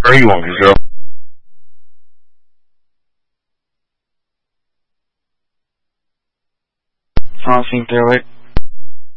Where you want me to go? Assim, Taylor.